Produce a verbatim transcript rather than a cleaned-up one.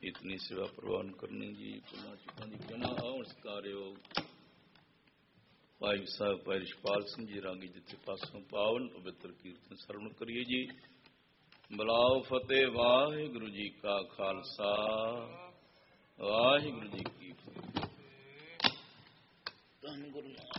ਕੀਰਤਨੀ ਸੇਵਾ ਪ੍ਰਵਾਨ ਕਰਨੀ ਜੀ। ਪੁਨਾ ਚੁੱਕਾਂ ਦੀ ਕਹਿਣਾ ਆਉਣ ਸਕਾਰਿਓ ਭਾਈ ਸਾਹਿਬ ਭਾਈ ਰਿਸ਼ਪਾਲ ਸਿੰਘ ਜੀ ਰਾਂਗੀ ਜਿੱਥੇ ਪਾਸੋਂ ਪਾਵਨ ਪਵਿੱਤਰ ਕੀਰਤਨ ਸਰਵਣ ਕਰੀਏ ਜੀ। ਬੁਲਾਓ ਫਤਿਹ। ਵਾਹਿਗੁਰੂ ਜੀ ਕਾ ਖਾਲਸਾ ਵਾਹਿਗੁਰੂ ਜੀ ਕੀ ਫਤਿਹ। ਧੰਨ ਗੁਰੂ ਨਾਨਕ।